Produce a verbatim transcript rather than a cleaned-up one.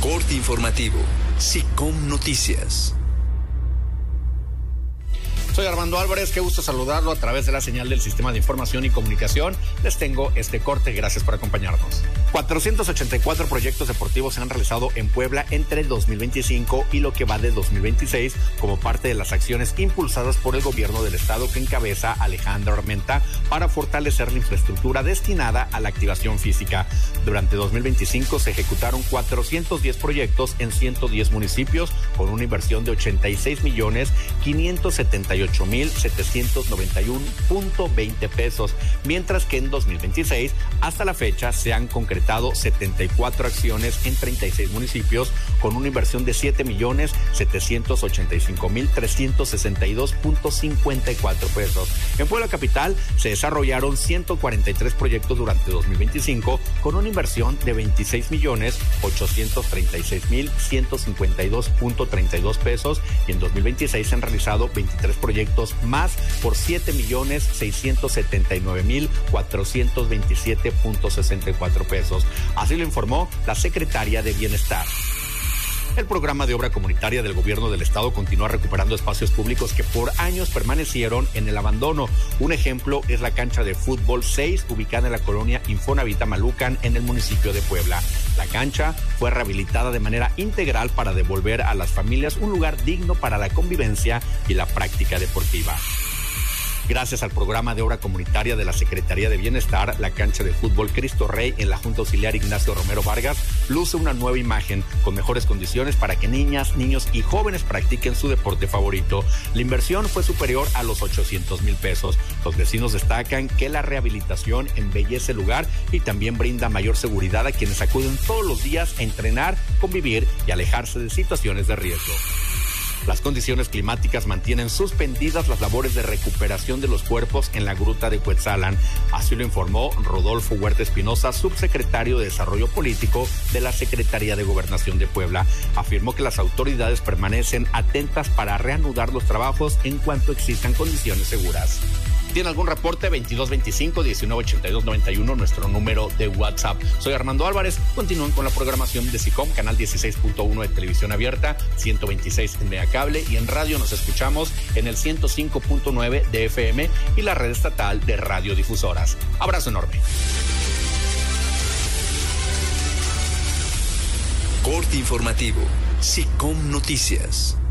Corte informativo. SICOM Noticias. Soy Armando Álvarez, qué gusto saludarlo a través de la señal del Sistema de Información y Comunicación. Les tengo este corte, gracias por acompañarnos. cuatrocientos ochenta y cuatro proyectos deportivos se han realizado en Puebla entre el dos mil veinticinco y lo que va de dos mil veintiséis como parte de las acciones impulsadas por el gobierno del estado que encabeza Alejandro Armenta para fortalecer la infraestructura destinada a la activación física. Durante dos mil veinticinco se ejecutaron cuatrocientos diez proyectos en ciento diez municipios con una inversión de ochenta y seis millones quinientos setenta y ocho mil setecientos noventa y uno punto veinte pesos, mientras que en dos mil veintiséis hasta la fecha se han concretado setenta y cuatro acciones en treinta y seis municipios con una inversión de siete millones setecientos ochenta y cinco mil trescientos sesenta y dos punto cincuenta y cuatro pesos. En Puebla Capital se desarrollaron ciento cuarenta y tres proyectos durante dos mil veinticinco con una inversión de veintiséis millones ochocientos treinta y seis mil ciento cincuenta y dos punto treinta y dos pesos y en dos mil veintiséis se han realizado veintitrés proyectos más por siete millones seiscientos setenta y nueve mil cuatrocientos veintisiete punto sesenta y cuatro pesos. Así lo informó la secretaria de Bienestar. El programa de obra comunitaria del gobierno del estado continúa recuperando espacios públicos que por años permanecieron en el abandono. Un ejemplo es la cancha de fútbol seis ubicada en la colonia Infonavit Amalucan en el municipio de Puebla. La cancha fue rehabilitada de manera integral para devolver a las familias un lugar digno para la convivencia y la práctica deportiva. Gracias al programa de obra comunitaria de la Secretaría de Bienestar, la cancha de fútbol Cristo Rey en la Junta Auxiliar Ignacio Romero Vargas luce una nueva imagen con mejores condiciones para que niñas, niños y jóvenes practiquen su deporte favorito. La inversión fue superior a los ochocientos mil pesos. Los vecinos destacan que la rehabilitación embellece el lugar y también brinda mayor seguridad a quienes acuden todos los días a entrenar, convivir y alejarse de situaciones de riesgo. Las condiciones climáticas mantienen suspendidas las labores de recuperación de los cuerpos en la gruta de Cuetzalan. Así lo informó Rodolfo Huerta Espinosa, subsecretario de Desarrollo Político de la Secretaría de Gobernación de Puebla. Afirmó que las autoridades permanecen atentas para reanudar los trabajos en cuanto existan condiciones seguras. ¿Tiene algún reporte? veintidós veinticinco diecinueve ochenta y dos noventa y uno, nuestro número de WhatsApp. Soy Armando Álvarez. Continúen con la programación de SICOM, canal dieciséis punto uno de televisión abierta, ciento veintiséis en Megacable y en radio nos escuchamos en el ciento cinco punto nueve de F M y la red estatal de radiodifusoras. Abrazo enorme. Corte informativo. SICOM Noticias.